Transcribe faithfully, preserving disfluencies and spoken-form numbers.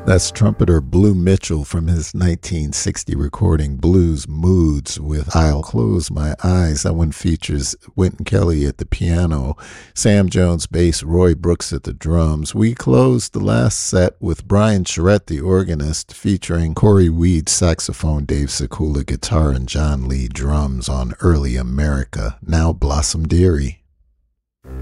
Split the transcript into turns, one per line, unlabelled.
That's trumpeter Blue Mitchell from his nineteen sixty recording Blues Moods with I'll Close My Eyes. That one features Wynton Kelly at the piano, Sam Jones bass, Roy Brooks at the drums. We closed the last set with Brian Charette, the organist, featuring Corey Weed saxophone, Dave Sekula guitar, and John Lee drums on Early America, now Blossom Dearie.